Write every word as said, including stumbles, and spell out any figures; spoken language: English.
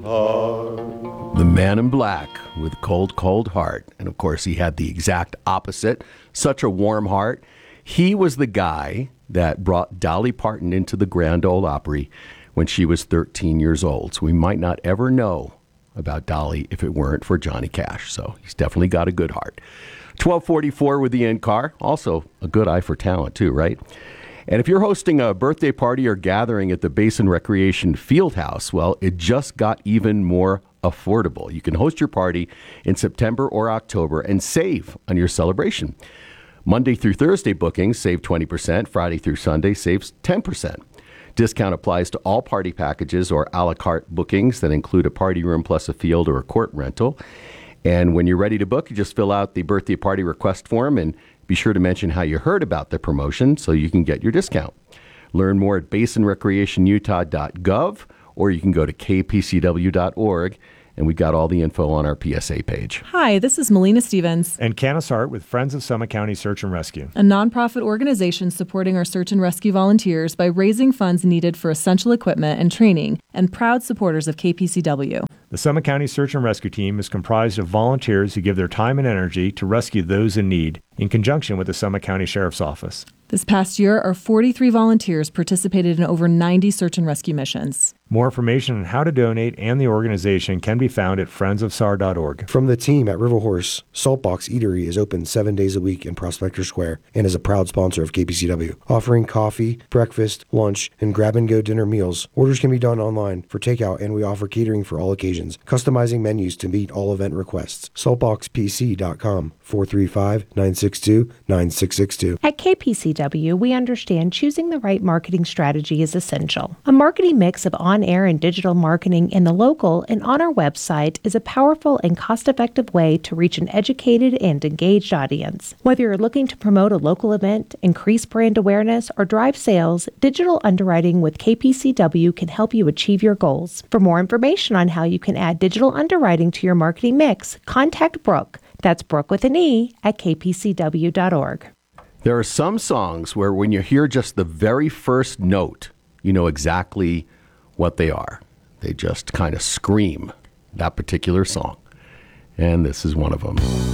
The Man in Black with Cold, Cold Heart. And of course, he had the exact opposite, such a warm heart. He was the guy that brought Dolly Parton into the Grand Ole Opry when she was thirteen years old. So we might not ever know about Dolly if it weren't for Johnny Cash. So he's definitely got a good heart. twelve forty-four with the in-car. Also a good eye for talent too, right? And if you're hosting a birthday party or gathering at the Basin Recreation Fieldhouse, well, it just got even more affordable. You can host your party in September or October and save on your celebration. Monday through Thursday bookings save twenty percent. Friday through Sunday saves ten percent. Discount applies to all party packages or a la carte bookings that include a party room plus a field or a court rental. And when you're ready to book, you just fill out the birthday party request form and be sure to mention how you heard about the promotion so you can get your discount. Learn more at basin recreation utah dot gov or you can go to k p c w dot org. And we got all the info on our P S A page. Hi, this is Melina Stevens. And Candace Hart with Friends of Summit County Search and Rescue. A nonprofit organization supporting our search and rescue volunteers by raising funds needed for essential equipment and training, and proud supporters of K P C W. The Summit County Search and Rescue Team is comprised of volunteers who give their time and energy to rescue those in need, in conjunction with the Summit County Sheriff's Office. This past year, our forty-three volunteers participated in over ninety search and rescue missions. More information on how to donate and the organization can be found at friends of s a r dot org. From the team at River Horse, Saltbox Eatery is open seven days a week in Prospector Square and is a proud sponsor of K P C W, offering coffee, breakfast, lunch, and grab-and-go dinner meals. Orders can be done online for takeout, and we offer catering for all occasions, customizing menus to meet all event requests. saltbox p c dot com, four three five, nine six two, nine six six two. At K P C W, we understand choosing the right marketing strategy is essential. A marketing mix of on-air and digital marketing in the local and on our website is a powerful and cost-effective way to reach an educated and engaged audience. Whether you're looking to promote a local event, increase brand awareness, or drive sales, digital underwriting with K P C W can help you achieve your goals. For more information on how you can add digital underwriting to your marketing mix, contact Brooke. That's Brooke with an E at k p c w dot org. There are some songs where when you hear just the very first note, you know exactly what they are. They just kind of scream that particular song. And this is one of them.